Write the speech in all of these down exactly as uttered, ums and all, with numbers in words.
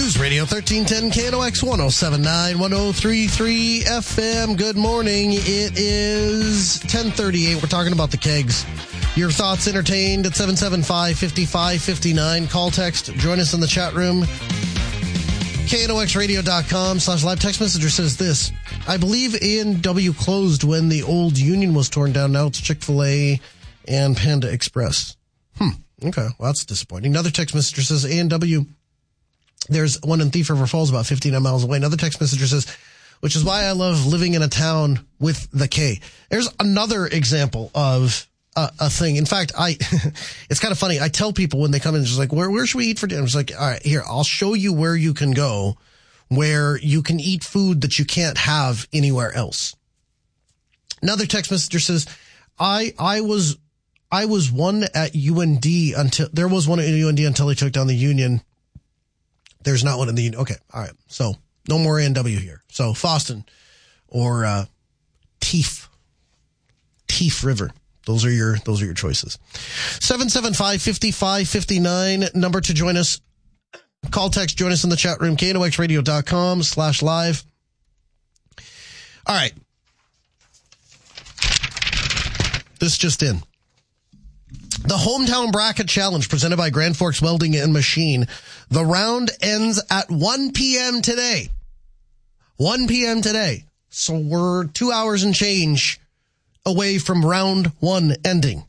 News Radio thirteen ten K N O X one oh seven point nine, one oh three point three F M. Good morning. It is ten thirty-eight. We're talking about the kegs. Your thoughts entertained at seven seven five, five five five nine. Call, text, join us in the chat room. K N O X radio dot com slash live. Text messenger says this. I believe A and W closed when the old Union was torn down. Now it's Chick-fil-A and Panda Express. Hmm. Okay. Well, that's disappointing. Another text messenger says A and W. There's one in Thief River Falls about fifty-nine miles away. Another text messenger says, which is why I love living in a town with the K. There's another example of a, a thing. In fact, I, it's kind of funny. I tell people when they come in, just like, where, where should we eat for dinner? I'm just like, all right, here, I'll show you where you can go, where you can eat food that you can't have anywhere else. Another text messenger says, I, I was, I was one at U N D until, there was one at U N D until they took down the Union. There's not one in the Union. Okay. All right. So no more A and W here. So Foston or, uh, Thief, Thief River. Those are your, those are your choices. seven seven five, five five five nine, number to join us. Call, text, join us in the chat room, K N O X radio dot com slash live. All right. This just in. The Hometown Bracket Challenge presented by Grand Forks Welding and Machine. The round ends at one p.m. today. one p.m. today. So we're two hours and change away from round one ending.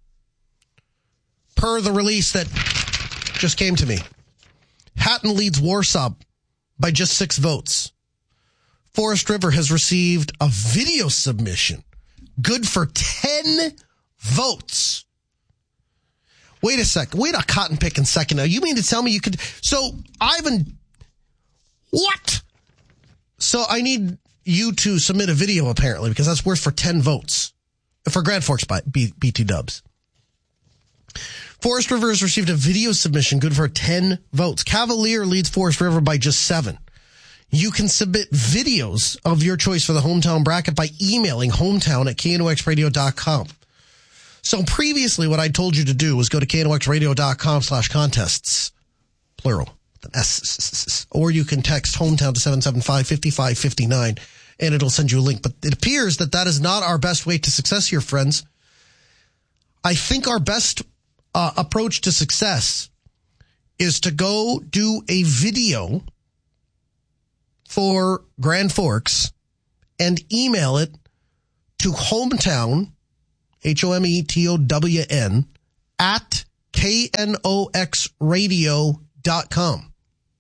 Per the release that just came to me. Hatton leads Warsaw by just six votes. Forest River has received a video submission. Good for ten votes. Wait a second. Wait a cotton picking second now. You mean to tell me you could... So, Ivan... What? So, I need you to submit a video, apparently, because that's worth for ten votes. For Grand Forks by B, BT Dubs. Forest River has received a video submission good for ten votes. Cavalier leads Forest River by just seven. You can submit videos of your choice for the Hometown Bracket by emailing hometown at K N O X radio dot com. So previously what I told you to do was go to K N O X radio dot com slash contests, plural, an S, or you can text hometown to seven seven five, five five five nine and it'll send you a link. But it appears that that is not our best way to success here, friends. I think our best uh, approach to success is to go do a video for Grand Forks and email it to hometown, H O M E T O W N, at K N O X radio dot com.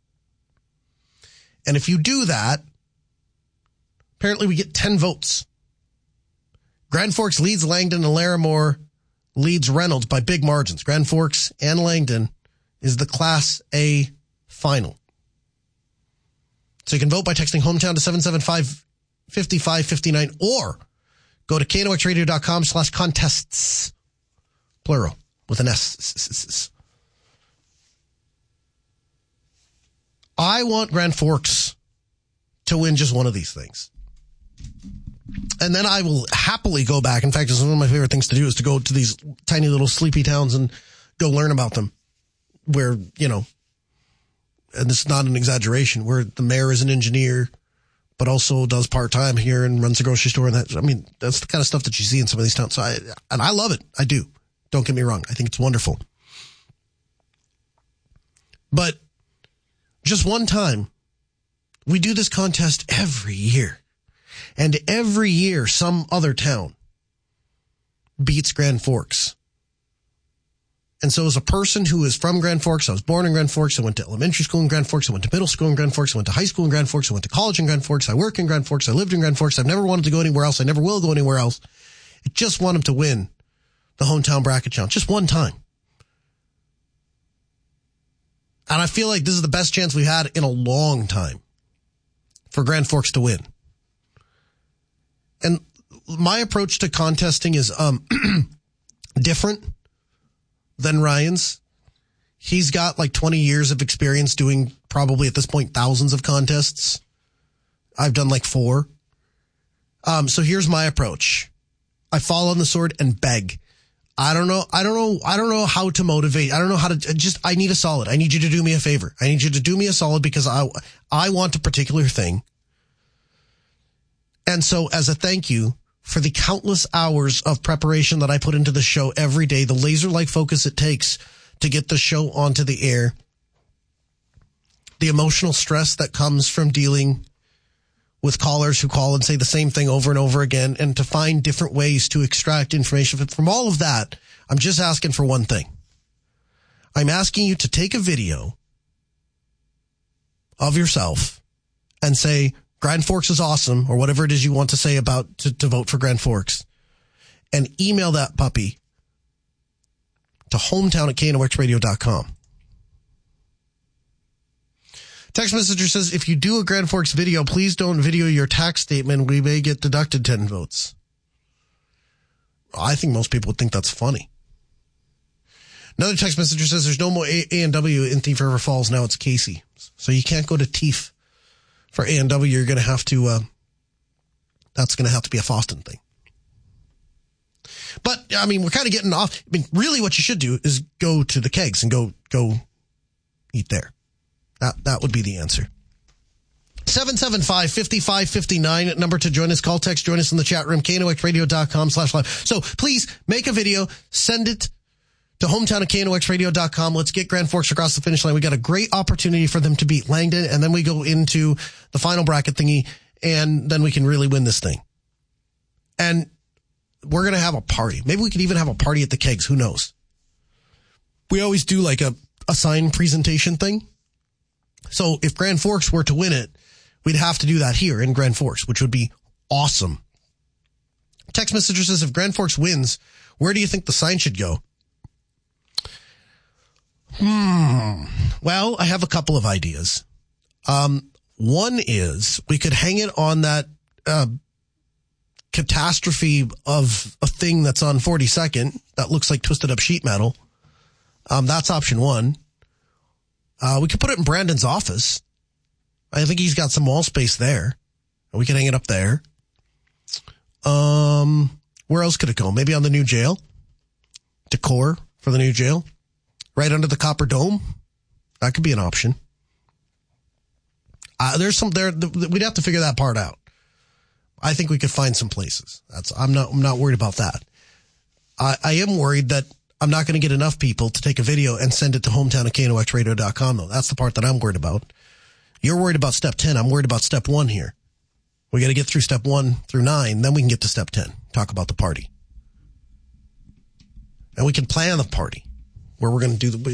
And if you do that, apparently we get ten votes. Grand Forks leads Langdon and Larimore leads Reynolds by big margins. Grand Forks and Langdon is the Class A final. So you can vote by texting hometown to seven seven five, five five five nine or go to K N O X radio dot com slash contests, plural, with an S. I want Grand Forks to win just one of these things. And then I will happily go back. In fact, it's one of my favorite things to do is to go to these tiny little sleepy towns and go learn about them where, you know, and this is not an exaggeration, where the mayor is an engineer, but also does part-time here and runs a grocery store. And that, I mean, that's the kind of stuff that you see in some of these towns. So I, and I love it. I do. Don't get me wrong. I think it's wonderful. But just one time, we do this contest every year. And every year, some other town beats Grand Forks. And so as a person who is from Grand Forks, I was born in Grand Forks, I went to elementary school in Grand Forks, I went to middle school in Grand Forks, I went to high school in Grand Forks, I went to college in Grand Forks, I work in Grand Forks, I lived in Grand Forks, I've never wanted to go anywhere else, I never will go anywhere else. I just want him to win the Hometown Bracket Challenge, just one time. And I feel like this is the best chance we've had in a long time for Grand Forks to win. And my approach to contesting is um different than Ryan's. He's got like twenty years of experience doing probably at this point thousands of contests. I've done like four. Um, so here's my approach. I fall on the sword and beg. I don't know. I don't know. I don't know how to motivate. I don't know how to just, I need a solid. I need you to do me a favor. I need you to do me a solid because I, I want a particular thing. And so as a thank you for the countless hours of preparation that I put into the show every day, the laser-like focus it takes to get the show onto the air, the emotional stress that comes from dealing with callers who call and say the same thing over and over again, and to find different ways to extract information from all of that, I'm just asking for one thing. I'm asking you to take a video of yourself and say, Grand Forks is awesome, or whatever it is you want to say about to, to vote for Grand Forks, and email that puppy to hometown at K N O X radio dot com. Text messenger says, if you do a Grand Forks video, please don't video your tax statement. We may get deducted ten votes. I think most people would think that's funny. Another text messenger says, there's no more A and W in Thief River Falls. Now it's Casey. So you can't go to Thief for A and W. You're going to have to, uh, that's going to have to be a Foston thing. But, I mean, we're kind of getting off. I mean, really what you should do is go to the kegs and go, go eat there. That that would be the answer. seven seven five, five five five nine, number to join us. Call, text, join us in the chat room, K N O X radio dot com slash live. So please make a video, send it to hometown at K N O X radio dot com. Let's get Grand Forks across the finish line. We got a great opportunity for them to beat Langdon, and then we go into the final bracket thingy, and then we can really win this thing. And we're going to have a party. Maybe we could even have a party at the kegs. Who knows? We always do like a, a sign presentation thing. So if Grand Forks were to win it, we'd have to do that here in Grand Forks, which would be awesome. Text messenger says, if Grand Forks wins, where do you think the sign should go? Hmm. Well, I have a couple of ideas. Um, one is we could hang it on that uh, catastrophe of a thing that's on forty-second that looks like twisted up sheet metal. Um, that's option one. Uh, we could put it in Brandon's office. I think he's got some wall space there. We could hang it up there. Um, where else could it go? Maybe on the new jail. Decor for the new jail. Right under the Copper Dome. That could be an option. Uh, there's some there. We'd have to figure that part out. I think we could find some places. That's, I'm not, I'm not worried about that. I, I am worried that I'm not going to get enough people to take a video and send it to hometown at K N O X radio dot com, though. That's the part that I'm worried about. You're worried about step ten. I'm worried about step one here. We got to get through step one through nine, then we can get to step ten. Talk about the party. And we can plan the party where we're going to do the